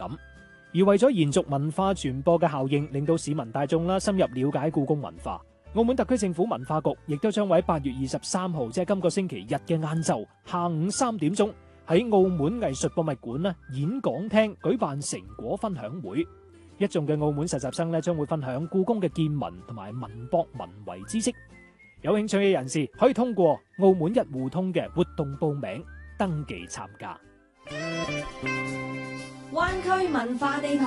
感。而為咗延續文化傳播嘅效應，令到市民大眾啦深入了解故宮文化，澳門特區政府文化局亦都將會喺8月23號，即係今個星期日嘅晏晝下午3點鐘，喺澳門藝術博物館演講廳舉辦成果分享會。一眾嘅澳門實習生將會分享故宮嘅見聞同埋文博文遺知識。有興趣嘅人士可以通過澳門一戶通嘅活動報名登記參加。 灣區文化地圖。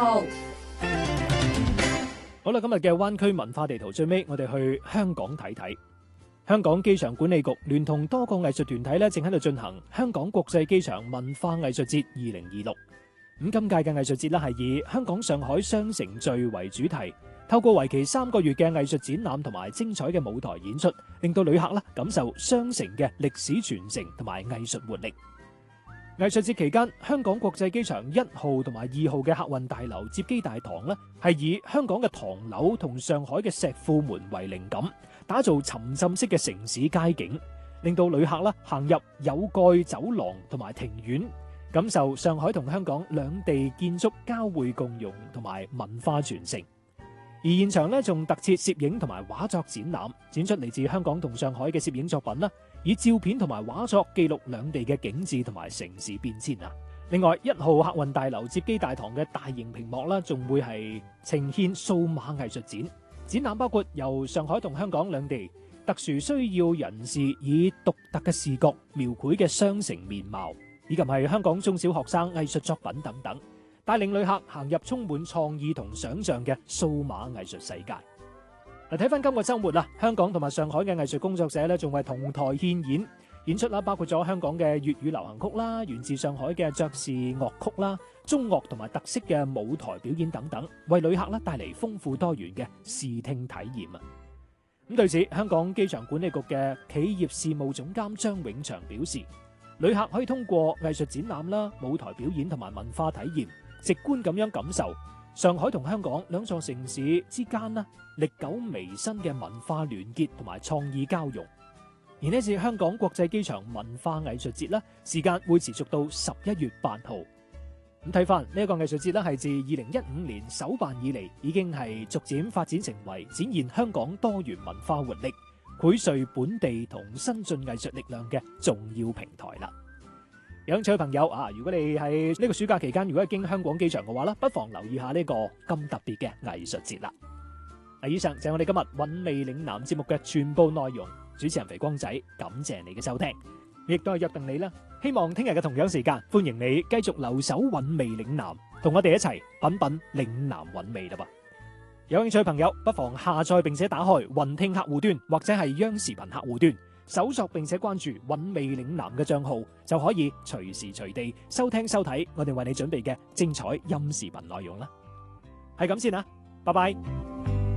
好啦，今日嘅灣區文化地圖最尾，我哋去香港睇睇。香港機場管理局聯同多個藝術團體正喺度進行香港國際機場文化藝術節2026。今屆嘅藝術節係以香港上海雙城聚為主題，透過為期3個月嘅藝術展覽同埋精彩嘅舞台演出，令到旅客感受雙城嘅歷史傳承同埋藝術活力。藝術節期間，香港國際機場1號同埋2號嘅客運大樓接機大堂係以香港嘅唐樓同上海嘅石庫門為靈感，打造沉浸式嘅城市街景，令到旅客行入有蓋走廊同埋庭院，感受上海同香港兩地建築交匯共融同埋文化傳承。而現場仲特設攝影同埋畫作展覽，展出嚟自香港同上海嘅攝影作品以照片同埋畫作記錄兩地嘅景致同埋城市變遷。另外，1號客運大樓接機大堂嘅大型屏幕仲會係呈現數碼藝術展，展覽包括由上海同香港兩地特殊需要人士以獨特嘅視覺描繪嘅雙城面貌，以及係香港中小學生藝術作品等等，帶領旅客行入充滿創意同想象嘅數碼藝術世界。睇翻今個週末香港同埋上海嘅藝術工作者仲係同台獻演出包括咗香港嘅粵語流行曲啦，源自上海嘅爵士樂曲啦，中樂同埋特色嘅舞台表演等等，為旅客帶嚟豐富多元嘅視聽體驗。對此，香港機場管理局嘅企業事務總監張永祥表示，旅客可以通過藝術展覽啦、舞台表演同埋文化體驗，直觀咁樣感受上海同香港兩座城市之間歷久彌新嘅文化聯結同埋創意交融。而呢次香港國際機場文化藝術節時間會持續到11月8號。睇翻呢個藝術節係自2015年首辦以嚟，已經係逐漸發展成為展現香港多元文化活力、匯聚本地同新進藝術力量嘅重要平台啦。有興趣嘅朋友如果你喺呢個暑假期間，如果係經香港機場嘅話不妨留意下呢個咁特別嘅藝術節啦。以上就係我哋今日韻味嶺南節目嘅全部內容。主持人肥光仔，感謝你嘅收聽，亦都係約定你啦。希望聽日嘅同樣時間，歡迎你繼續留守韻味嶺南，同我哋一齊品品嶺南韻味啦噃。有興趣嘅朋友，不妨下載並且打開雲聽客戶端或者係央視頻客戶端，搜索並且關注韻味嶺南嘅賬號，就可以隨時隨地收聽收睇我哋為你準備嘅精彩音視頻內容啦。係咁先啦，拜拜。